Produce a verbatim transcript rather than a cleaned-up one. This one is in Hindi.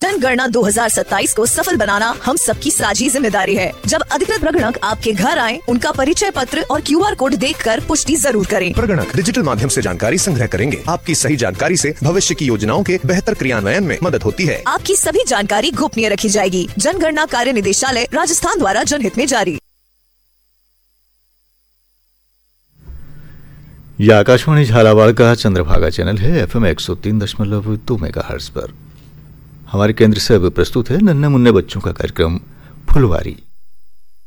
जनगणना दो हज़ार सत्ताईस को सफल बनाना हम सबकी साझी जिम्मेदारी है। जब अधिकृत प्रगणक आपके घर आए, उनका परिचय पत्र और क्यू आर कोड देखकर पुष्टि जरूर करें। प्रगणक डिजिटल माध्यम से जानकारी संग्रह करेंगे। आपकी सही जानकारी से भविष्य की योजनाओं के बेहतर क्रियान्वयन में मदद होती है। आपकी सभी जानकारी गोपनीय रखी जाएगी। जनगणना कार्य निदेशालय राजस्थान द्वारा जनहित में जारी। यह आकाशवाणी झालावाड़ का चंद्रभागा चैनल है एफ एम एक सौ तीन दशमलव दो मेगाहर्ट्ज पर। हमारे केंद्र से अब प्रस्तुत है नन्हे मुन्ने बच्चों का कार्यक्रम फुलवारी।